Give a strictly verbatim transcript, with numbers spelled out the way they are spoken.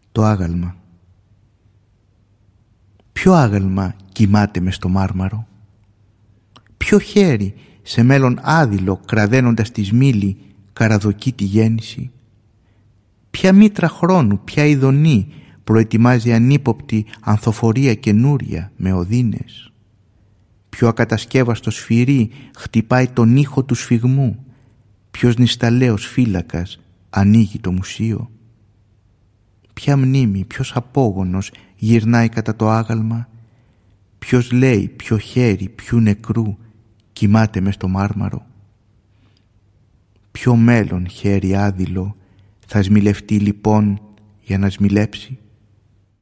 Το άγαλμα. Ποιο άγαλμα κοιμάται μες στο μάρμαρο? Ποιο χέρι σε μέλλον άδειλο κραδένοντας τη σμήλη καραδοκεί τη γέννηση? Ποια μήτρα χρόνου, ποια ειδονή προετοιμάζει ανύποπτη ανθοφορία καινούρια με οδύνες? Ποιο ακατασκεύαστο σφυρί χτυπάει τον ήχο του σφιγμού? Ποιος νησταλέος φύλακας ανοίγει το μουσείο? Ποια μνήμη, ποιος απόγονος γυρνάει κατά το άγαλμα? Ποιος λέει, ποιο χέρι, ποιου νεκρού κοιμάται μες στο μάρμαρο? Ποιο μέλλον χέρι άδειλο θα σμιλευτεί λοιπόν για να σμιλέψει?